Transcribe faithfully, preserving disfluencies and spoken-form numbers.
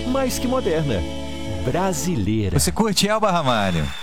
mais que moderna, brasileira. Você curte Elba Ramalho?